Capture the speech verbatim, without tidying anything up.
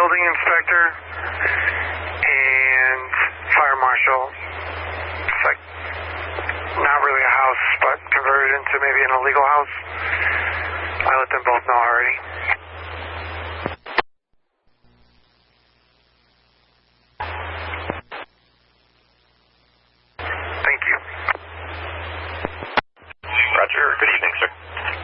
building inspector and fire marshal. It's like not really a house, but converted into maybe an illegal house. I let them both know already.